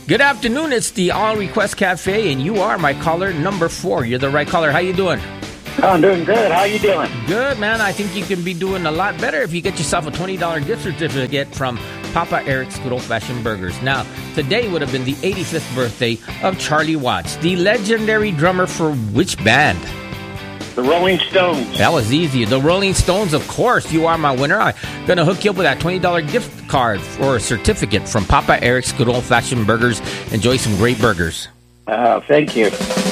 Good afternoon. It's the All Request Cafe, and you are my caller number 4. You're the right caller. How you doing? I'm doing good. How you doing? Good, man. I think you can be doing a lot better if you get yourself a $20 gift certificate from Papa Eric's Good Old Fashioned Burgers. Now, today would have been the 85th birthday of Charlie Watts, the legendary drummer for which band? The Rolling Stones. That was easy. The Rolling Stones, of course. You are my winner. I'm going to hook you up with that $20 gift card or a certificate from Papa Eric's Good Old Fashioned Burgers. Enjoy some great burgers. Thank you.